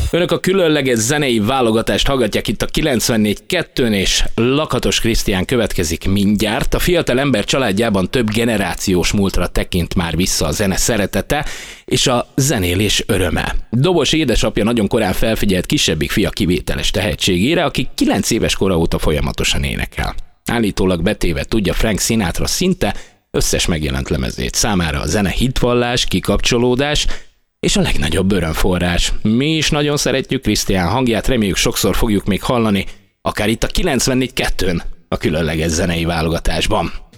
Önök a különleges zenei válogatást hallgatják itt a 94.2-n, és Lakatos Krisztián következik mindjárt. A fiatal ember családjában több generációs múltra tekint már vissza a zene szeretete és a zenélés öröme. Dobos édesapja nagyon korán felfigyelt kisebbik fia kivételes tehetségére, aki 9 éves kora óta folyamatosan énekel. Állítólag betéve tudja Frank Sinatra szinte összes megjelent lemezét. Számára a zene hitvallás, kikapcsolódás és a legnagyobb örömforrás. Mi is nagyon szeretjük Krisztián hangját, reméljük sokszor fogjuk még hallani, akár itt a 94.2-n, a különleges zenei válogatásban.